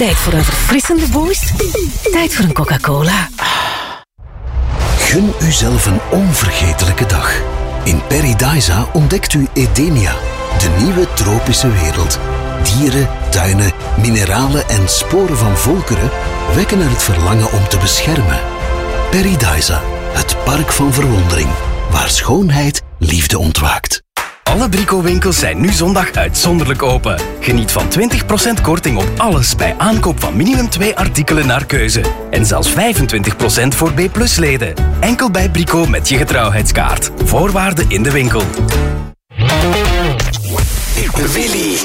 Tijd voor een verfrissende boost? Tijd voor een Coca-Cola. Gun uzelf een onvergetelijke dag. In Paradisa ontdekt u Edenia, de nieuwe tropische wereld. Dieren, tuinen, mineralen en sporen van volkeren wekken er het verlangen om te beschermen. Paradisa, het park van verwondering, waar schoonheid liefde ontwaakt. Alle Brico-winkels zijn nu zondag uitzonderlijk open. Geniet van 20% korting op alles bij aankoop van minimum 2 artikelen naar keuze. En zelfs 25% voor B+-leden. Enkel bij Brico met je getrouwheidskaart. Voorwaarden in de winkel. Willy.